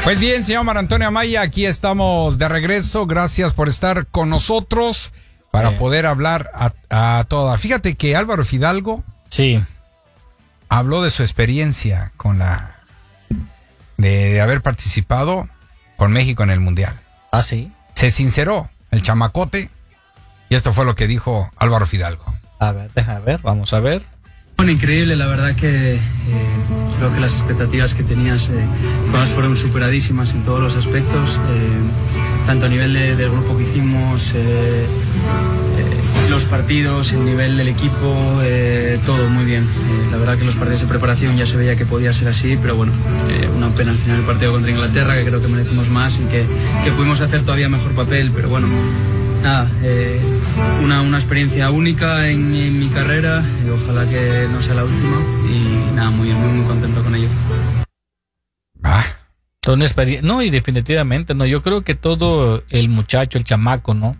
Pues bien, señor Mar Antonio Amaya, aquí estamos de regreso. Gracias por estar con nosotros para poder hablar a toda. Fíjate que Álvaro Fidalgo habló de su experiencia con de haber participado con México en el Mundial. ¿Ah, sí? Se sinceró el chamacote y esto fue lo que dijo Álvaro Fidalgo. A ver, déjame ver, vamos a ver. Bueno, increíble, la verdad que creo que las expectativas que tenías todas fueron superadísimas en todos los aspectos, tanto a nivel del grupo que hicimos, los partidos, el nivel del equipo, todo muy bien. La verdad que los partidos de preparación ya se veía que podía ser así, pero bueno, una pena al final el partido contra Inglaterra, que creo que merecimos más y que pudimos hacer todavía mejor papel, pero bueno, nada, una experiencia única en mi carrera, ojalá que no sea la última y nada, muy contento con ello. No, y definitivamente, no, yo creo que todo el muchacho, el chamaco, ¿no?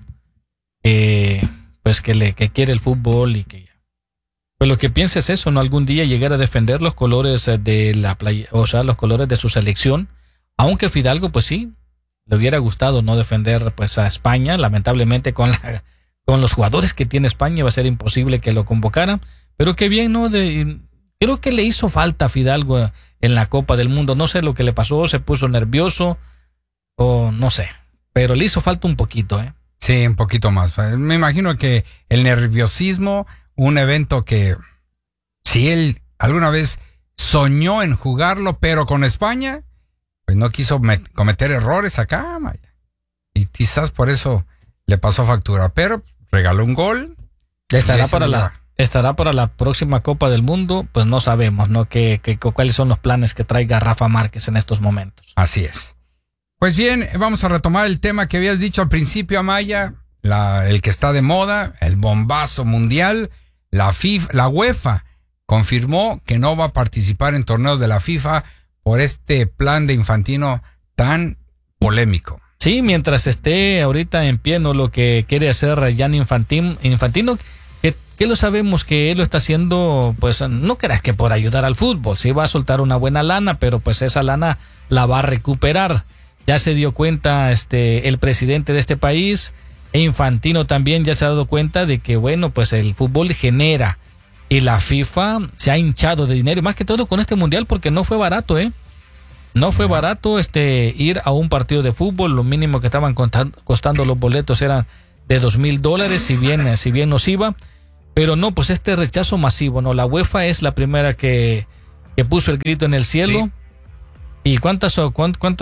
Pues que quiere el fútbol y que pues lo que piensa es eso, ¿no? Algún día llegar a defender los colores de la playa, o sea, los colores de su selección, aunque Fidalgo, pues sí, le hubiera gustado no defender pues a España. Lamentablemente con los jugadores que tiene España va a ser imposible que lo convocaran, pero qué bien, ¿no? Creo que le hizo falta a Fidalgo en la Copa del Mundo, no sé lo que le pasó, se puso nervioso o no sé, pero le hizo falta un poquito, ¿eh? Sí, un poquito más. Me imagino que el nerviosismo, un evento que si él alguna vez soñó en jugarlo, pero con España, pues no quiso cometer errores acá, Maya. Y quizás por eso le pasó factura, pero regaló un gol. Estará para la próxima Copa del Mundo, pues no sabemos, ¿no? Cuáles son los planes que traiga Rafa Márquez en estos momentos. Así es. Pues bien, vamos a retomar el tema que habías dicho al principio, Amaya, el que está de moda, el bombazo mundial. La UEFA confirmó que no va a participar en torneos de la FIFA por este plan de Infantino tan polémico. Sí, mientras esté ahorita en pie, ¿no? Lo que quiere hacer Gianni Infantino, que lo sabemos que él lo está haciendo, pues no creas que por ayudar al fútbol, sí va a soltar una buena lana, pero pues esa lana la va a recuperar. Ya se dio cuenta el presidente de este país, e Infantino también ya se ha dado cuenta de que, bueno, pues el fútbol genera y la FIFA se ha hinchado de dinero, y más que todo con este mundial, porque no fue barato, No fue barato ir a un partido de fútbol. Lo mínimo que estaban costando los boletos eran de $2,000, si bien nos iba. Pero no, pues este rechazo masivo, ¿no? La UEFA es la primera que puso el grito en el cielo. Sí. ¿Y cuántos son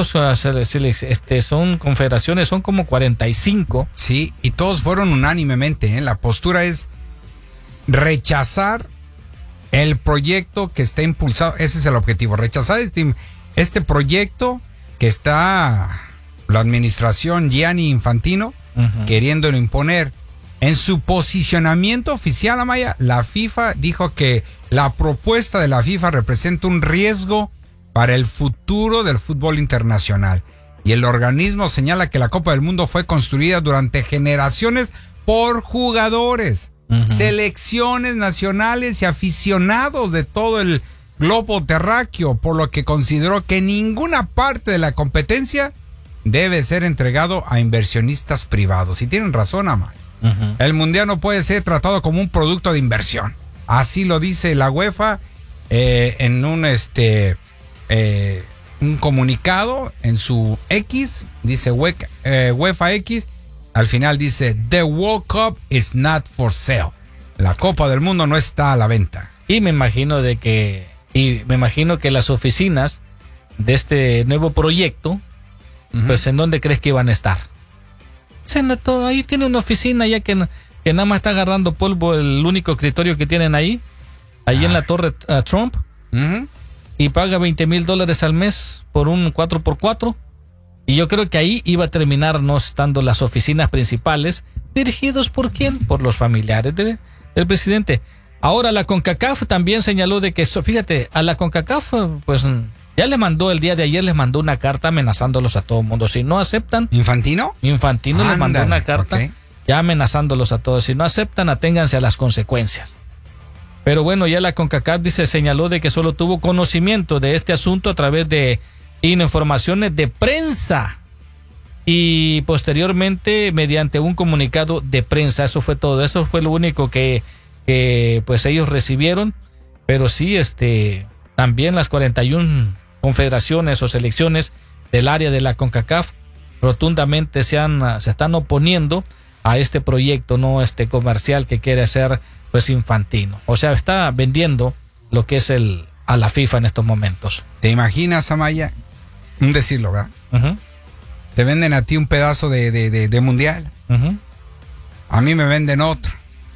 confederaciones? Son como 45. Sí, y todos fueron unánimemente, ¿eh? La postura es rechazar el proyecto que está impulsado. Ese es el objetivo, rechazar este proyecto que está la administración Gianni Infantino queriéndolo imponer. En su posicionamiento oficial, Amaya, la FIFA dijo que la propuesta de la FIFA representa un riesgo para el futuro del fútbol internacional. Y el organismo señala que la Copa del Mundo fue construida durante generaciones por jugadores, selecciones nacionales y aficionados de todo el globo terráqueo, por lo que consideró que ninguna parte de la competencia debe ser entregado a inversionistas privados. Y tienen razón, Amaya. El mundial no puede ser tratado como un producto de inversión. Así lo dice la UEFA en un comunicado en su X, dice UEFA X, al final dice The World Cup is not for sale. La Copa del Mundo no está a la venta. Y me imagino que las oficinas de este nuevo proyecto, pues ¿en dónde crees que iban a estar? Ahí tiene una oficina ya que nada más está agarrando polvo, el único escritorio que tienen ahí en la Torre Trump, y paga $20,000 al mes por un 4x4, y yo creo que ahí iba a terminar no estando las oficinas principales, dirigidos ¿por quién? Por los familiares del presidente. Ahora la CONCACAF también señaló de que, fíjate, a la CONCACAF pues ya el día de ayer les mandó una carta amenazándolos a todo el mundo. Si no aceptan... ¿Infantino? Infantino les mandó una carta ya amenazándolos a todos. Si no aceptan, aténganse a las consecuencias. Pero bueno, ya la CONCACAF señaló de que solo tuvo conocimiento de este asunto a través de informaciones de prensa y posteriormente mediante un comunicado de prensa. Eso fue todo, eso fue lo único que pues ellos recibieron, pero sí, también las 41 confederaciones o selecciones del área de la CONCACAF rotundamente se están oponiendo a este proyecto, no comercial que quiere hacer pues Infantino. O sea, está vendiendo lo que es a la FIFA en estos momentos. ¿Te imaginas, Amaya? Un decirlo, ¿verdad? Uh-huh. Te venden a ti un pedazo de mundial. Uh-huh. A mí me venden otro.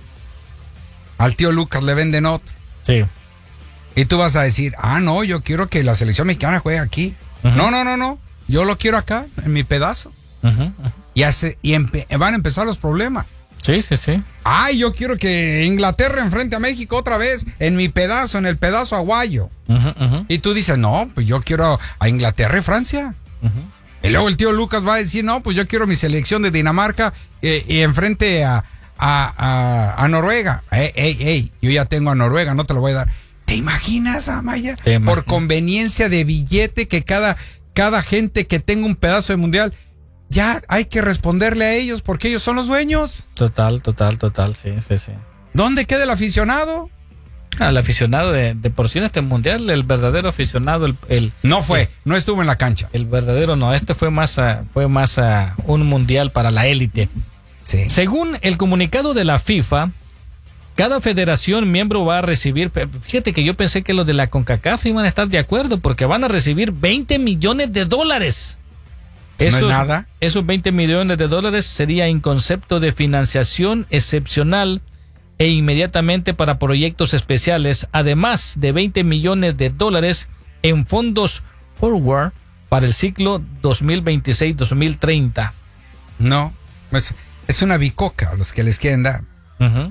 Al tío Lucas le venden otro. Sí. Y tú vas a decir, no, yo quiero que la selección mexicana juegue aquí. Uh-huh. No. Yo lo quiero acá, en mi pedazo. Uh-huh. Y van a empezar los problemas. Sí. Yo quiero que Inglaterra enfrente a México otra vez, en mi pedazo, en el pedazo aguayo. Uh-huh. Y tú dices, no, pues yo quiero a Inglaterra y Francia. Uh-huh. Y luego el tío Lucas va a decir, no, pues yo quiero mi selección de Dinamarca y enfrente a Noruega. Yo ya tengo a Noruega, no te lo voy a dar. ¿Te imaginas, Amaya? Por conveniencia de billete que cada gente que tenga un pedazo de mundial, ya hay que responderle a ellos porque ellos son los dueños. Total, sí. ¿Dónde queda el aficionado? El aficionado de por sí en este mundial, el verdadero aficionado, no estuvo en la cancha. El verdadero no, fue más un mundial para la élite. Sí. Según el comunicado de la FIFA, cada federación miembro va a recibir, fíjate que yo pensé que los de la CONCACAF iban a estar de acuerdo porque van a recibir $20 millones. ¿No es nada? Esos $20 millones sería en concepto de financiación excepcional e inmediatamente para proyectos especiales, además de $20 millones en fondos forward para el ciclo 2026-2030. No, es una bicoca a los que les quieren dar. Uh-huh.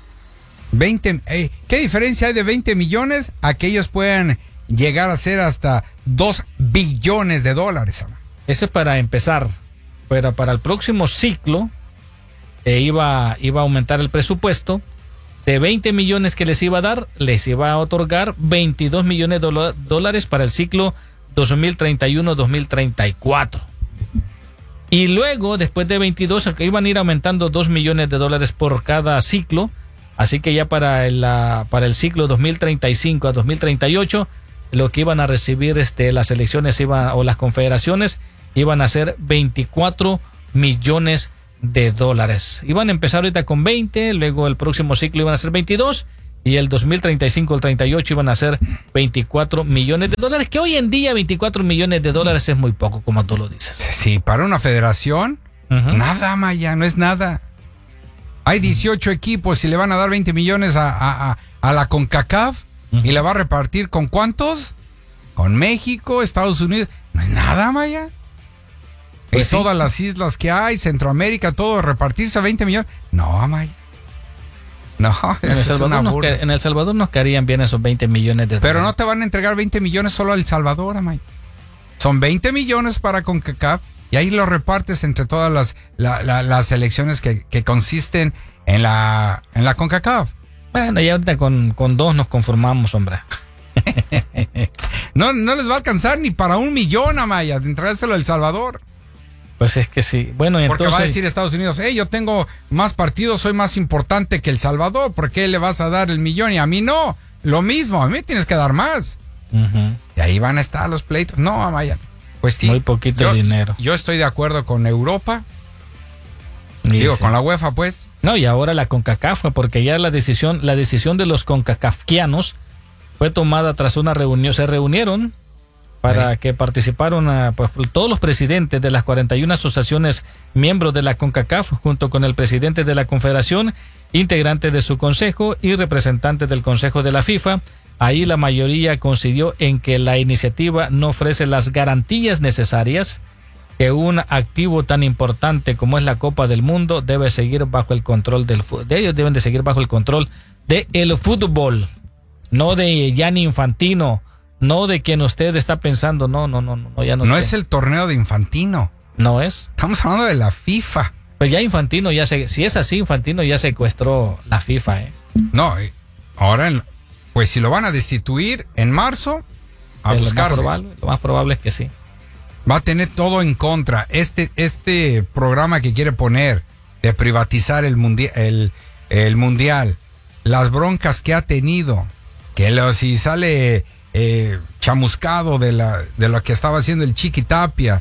¿Qué diferencia hay de 20 millones a que ellos puedan llegar a ser hasta $2 billones? Eso es para empezar, pero para el próximo ciclo iba a aumentar el presupuesto. De 20 millones que les iba a dar, les iba a otorgar $22 millones para el ciclo 2031-2034. Y luego, después de 22, iban a ir aumentando $2 millones por cada ciclo. Así que ya para el ciclo 2035 a 2038, lo que iban a recibir las selecciones o las confederaciones iban a ser $24 millones. Iban a empezar ahorita con 20, luego el próximo ciclo iban a ser 22 y el 2035 al 38 iban a ser $24 millones, que hoy en día $24 millones es muy poco, como tú lo dices. Sí, para una federación, uh-huh. Nada, Maya, no es nada. Hay 18 equipos y le van a dar 20 millones a la CONCACAF, uh-huh. Y le va a repartir ¿con cuántos? Con México, Estados Unidos. No es nada, Maya. Pues sí. Todas las islas que hay, Centroamérica, todo, repartirse a 20 millones. No, Amaya. No, en El Salvador nos caerían bien esos $20 millones. Pero no te van a entregar 20 millones solo a El Salvador, Amaya. Son 20 millones para CONCACAF y ahí lo repartes entre todas las selecciones que consisten en la CONCACAF. Bueno, ya ahorita con 2 nos conformamos, hombre. No les va a alcanzar ni para $1 millón, Amaya, de entregárselo a El Salvador. Pues es que sí. Bueno, porque entonces va a decir Estados Unidos, yo tengo más partidos, soy más importante que El Salvador, ¿por qué le vas a dar $1 millón y a mí no? Lo mismo, a mí tienes que dar más. Uh-huh. Y ahí van a estar los pleitos. No, Amaya. Pues sí, muy poquito dinero. Yo estoy de acuerdo con Europa. Sí. Con la UEFA, pues. No, y ahora la CONCACAF, porque ya la decisión de los CONCACAFianos fue tomada tras una reunión. Se reunieron para que participaron pues, todos los presidentes de las 41 asociaciones miembros de la CONCACAF, junto con el presidente de la Confederación, integrantes de su consejo y representantes del Consejo de la FIFA. Ahí la mayoría coincidió en que la iniciativa no ofrece las garantías necesarias que un activo tan importante como es la Copa del Mundo debe seguir bajo el control del fútbol. Ellos deben de seguir bajo el control del fútbol, no de Gianni Infantino. No de quien usted está pensando, no, ya no. No es el torneo de Infantino. No es. Estamos hablando de la FIFA. Pues ya Infantino si es así, Infantino ya secuestró la FIFA, No, ahora, pues si lo van a destituir en marzo, a buscarlo. Lo más probable es que sí. Va a tener todo en contra. Este programa que quiere poner de privatizar el mundial, las broncas que ha tenido, si sale chamuscado de lo que estaba haciendo el Chiqui Tapia,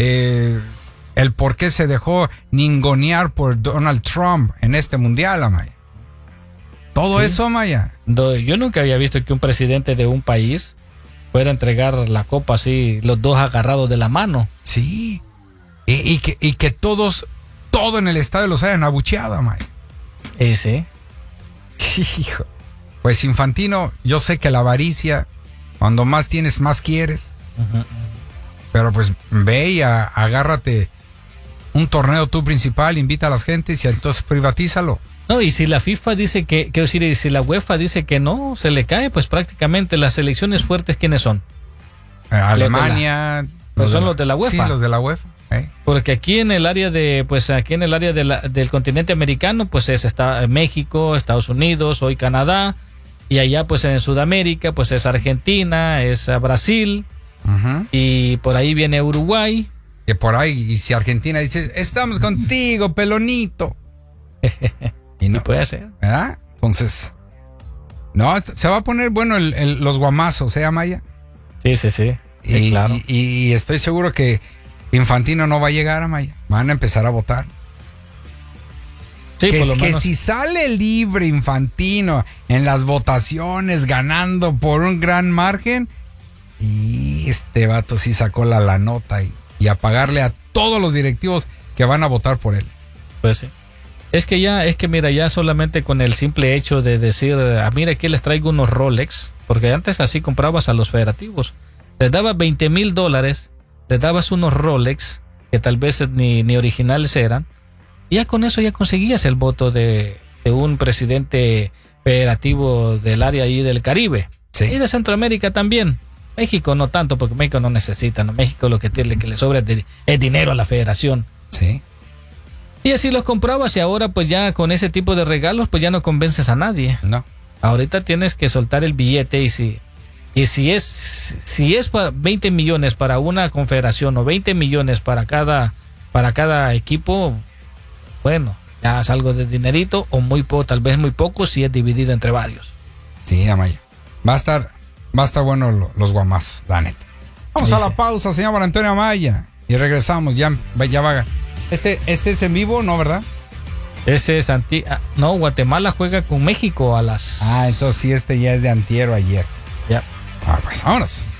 el por qué se dejó ningonear por Donald Trump en este mundial, Amaya. Todo Sí. eso, Amaya. Yo nunca había visto que un presidente de un país pueda entregar la copa así, los dos agarrados de la mano. Sí. Y que todo en el estadio los hayan abucheado, Amaya. Sí. Hijo. Pues Infantino, yo sé que la avaricia, cuando más tienes, más quieres. Ujú. Pero pues ve y agárrate un torneo tú principal, invita a las gentes y entonces privatízalo. No, y si la FIFA dice que, quiero decir, y si la UEFA dice que no, se le cae, pues prácticamente las selecciones fuertes, ¿quiénes son? Alemania. Pues son los de la UEFA. Sí, los de la UEFA. Porque aquí en el área del continente americano, pues está México, Estados Unidos, hoy Canadá, y allá pues en Sudamérica, pues es Argentina, es Brasil, Uh-huh. y por ahí viene Uruguay. Que por ahí, y si Argentina dice, estamos contigo, pelonito. Y no, Puede ser. ¿verdad? Entonces, no, se va a poner bueno los guamazos, Amaya. Sí. Y, Claro. y estoy seguro que Infantino no va a llegar, Amaya. Van a empezar a votar. Sí, por lo que menos. si sale libre Infantino en las votaciones ganando por un gran margen, y este vato sí sacó la nota y a pagarle a todos los directivos que van a votar por él. Pues sí. Es que mira, ya solamente con el simple hecho de decir, mira, aquí les traigo unos Rolex, porque antes así comprabas a los federativos. Les dabas $20,000, les dabas unos Rolex, que tal vez ni originales eran, y ya con eso ya conseguías el voto de un presidente federativo del área ahí del Caribe. Sí. Y de Centroamérica también. México no tanto, porque México no necesita, ¿no? México lo que tiene que le sobra es dinero a la federación. Sí. Y así los comprabas y ahora pues ya con ese tipo de regalos pues ya no convences a nadie. No. Ahorita tienes que soltar el billete y si es para 20 millones para una confederación o 20 millones para cada equipo, bueno, ya es algo de dinerito o muy poco, tal vez muy poco si es dividido entre varios. Sí, Amaya. Va a estar bueno los guamazos, la neta. Vamos Sí, a la sí. pausa, señor Antonio Amaya. Y regresamos, ya va. Este es en vivo, ¿no, verdad? Ese es no, Guatemala juega con México a las... Entonces sí, este ya es de antier o ayer. Ya. Pues vámonos.